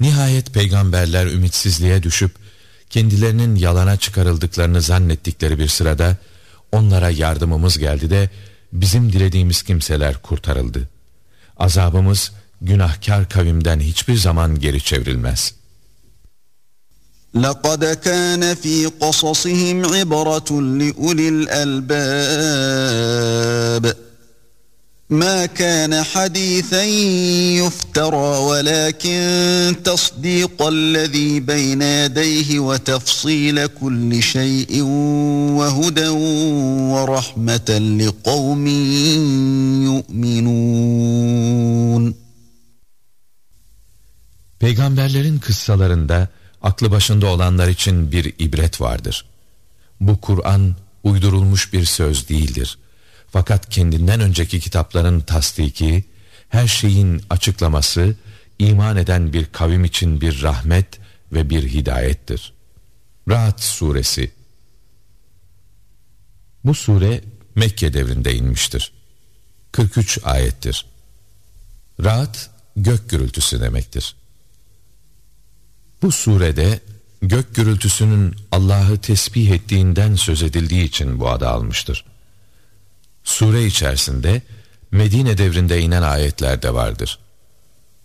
Nihayet peygamberler ümitsizliğe düşüp kendilerinin yalana çıkarıldıklarını zannettikleri bir sırada onlara yardımımız geldi de bizim dilediğimiz kimseler kurtarıldı. Azabımız günahkar kavimden hiçbir zaman geri çevrilmez. لَقَدْ كَانَ ف۪ي قَصَصِهِمْ عِبْرَةٌ لِأُولِي الْأَلْبَابِ مَا كَانَ حَد۪يثًا يُفْتَرَى وَلَكِنْ تَصْدِيقَ الَّذ۪ي بَيْنَ يَدَيْهِ وَتَفْصِيلَ كُلِّ شَيْءٍ وَهُدًى وَرَحْمَةً لِقَوْمٍ يُؤْمِنُونَ. Peygamberlerin kıssalarında aklı başında olanlar için bir ibret vardır. Bu Kur'an uydurulmuş bir söz değildir. Fakat kendinden önceki kitapların tasdiki, her şeyin açıklaması, iman eden bir kavim için bir rahmet ve bir hidayettir. Ra'd suresi. Bu sure Mekke devrinde inmiştir. 43 ayettir. Ra'd gök gürültüsü demektir. Bu surede gök gürültüsünün Allah'ı tesbih ettiğinden söz edildiği için bu adı almıştır. Sure içerisinde Medine devrinde inen ayetler de vardır.